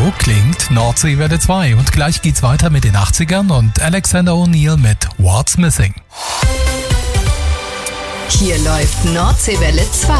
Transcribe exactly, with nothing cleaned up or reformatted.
So klingt Nordseewelle zwei. Und gleich geht's weiter mit den achtzigern und Alexander O'Neal mit What's Missing. Hier läuft Nordseewelle zwei.